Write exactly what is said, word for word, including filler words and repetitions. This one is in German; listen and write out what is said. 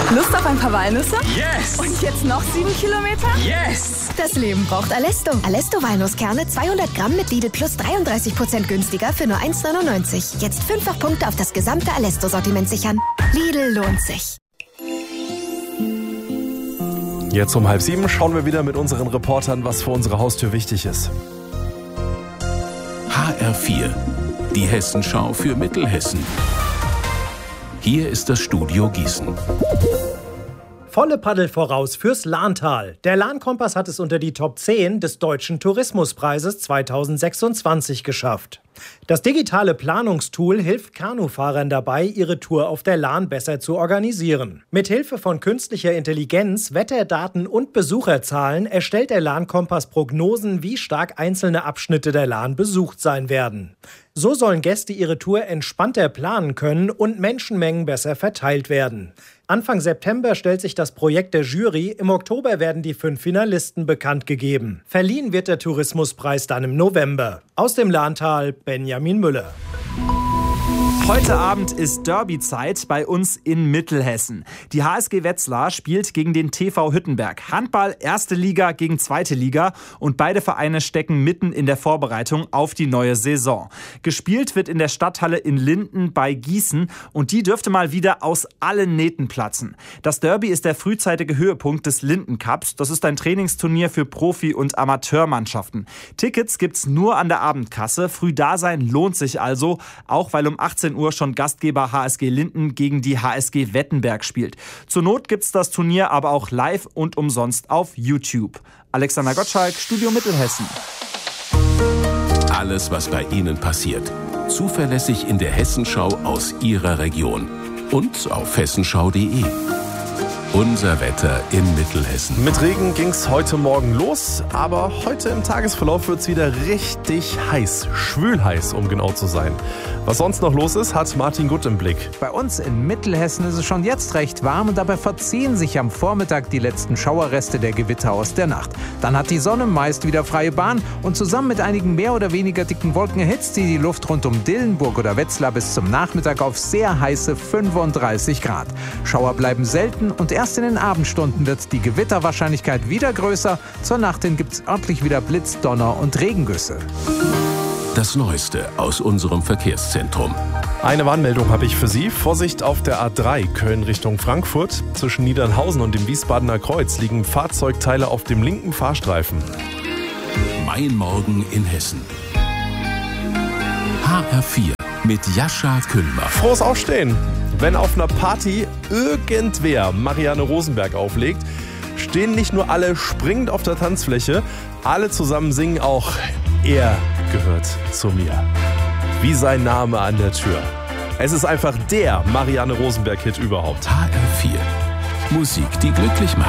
Lust auf ein paar Walnüsse? Yes! Und jetzt noch sieben Kilometer? Yes! Das Leben braucht Alesto. Alesto Walnusskerne zweihundert Gramm mit Lidl Plus dreiunddreißig Prozent günstiger für nur eins neunundneunzig. Jetzt fünffach Punkte auf das gesamte Alesto-Sortiment sichern. Lidl lohnt sich. Jetzt um halb sieben schauen wir wieder mit unseren Reportern, was für unsere Haustür wichtig ist. H R vier, die Hessenschau für Mittelhessen. Hier ist das Studio Gießen. Volle Paddel voraus fürs Lahntal. Der Lahnkompass hat es unter die Top zehn des Deutschen Tourismuspreises zweitausendsechsundzwanzig geschafft. Das digitale Planungstool hilft Kanufahrern dabei, ihre Tour auf der Lahn besser zu organisieren. Mit Hilfe von künstlicher Intelligenz, Wetterdaten und Besucherzahlen erstellt der Lahnkompass Prognosen, wie stark einzelne Abschnitte der Lahn besucht sein werden. So sollen Gäste ihre Tour entspannter planen können und Menschenmengen besser verteilt werden. Anfang September stellt sich das Projekt der Jury. Im Oktober werden die fünf Finalisten bekannt gegeben. Verliehen wird der Tourismuspreis dann im November. Aus dem Lahntal, Benjamin Müller. Heute Abend ist Derby-Zeit bei uns in Mittelhessen. Die H S G Wetzlar spielt gegen den T V Hüttenberg. Handball, erste Liga gegen zweite Liga und beide Vereine stecken mitten in der Vorbereitung auf die neue Saison. Gespielt wird in der Stadthalle in Linden bei Gießen und die dürfte mal wieder aus allen Nähten platzen. Das Derby ist der frühzeitige Höhepunkt des Linden Cups. Das ist ein Trainingsturnier für Profi- und Amateurmannschaften. Tickets gibt's nur an der Abendkasse. Früh da sein lohnt sich also, auch weil um achtzehn Uhr schon Gastgeber H S G Linden gegen die H S G Wettenberg spielt. Zur Not gibt's das Turnier aber auch live und umsonst auf YouTube. Alexander Gottschalk, Studio Mittelhessen. Alles, was bei Ihnen passiert. Zuverlässig in der Hessenschau aus Ihrer Region. Und auf hessenschau punkt de. Unser Wetter in Mittelhessen. Mit Regen ging es heute Morgen los, aber heute im Tagesverlauf wird es wieder richtig heiß, schwülheiß, um genau zu sein. Was sonst noch los ist, hat Martin Gutt im Blick. Bei uns in Mittelhessen ist es schon jetzt recht warm und dabei verziehen sich am Vormittag die letzten Schauerreste der Gewitter aus der Nacht. Dann hat die Sonne meist wieder freie Bahn und zusammen mit einigen mehr oder weniger dicken Wolken erhitzt sie die Luft rund um Dillenburg oder Wetzlar bis zum Nachmittag auf sehr heiße fünfunddreißig Grad. Schauer bleiben selten und erst in den Abendstunden wird die Gewitterwahrscheinlichkeit wieder größer. Zur Nacht hin gibt es örtlich wieder Blitz, Donner und Regengüsse. Das Neueste aus unserem Verkehrszentrum. Eine Warnmeldung habe ich für Sie. Vorsicht auf der A drei Köln Richtung Frankfurt. Zwischen Niedernhausen und dem Wiesbadener Kreuz liegen Fahrzeugteile auf dem linken Fahrstreifen. Mein Morgen in Hessen. H R vier mit Jascha Kühlmer. Frohes Aufstehen! Wenn auf einer Party irgendwer Marianne Rosenberg auflegt, stehen nicht nur alle springend auf der Tanzfläche, alle zusammen singen auch "Er gehört zu mir", wie sein Name an der Tür. Es ist einfach der Marianne Rosenberg-Hit überhaupt. H R vier. Musik, die glücklich macht.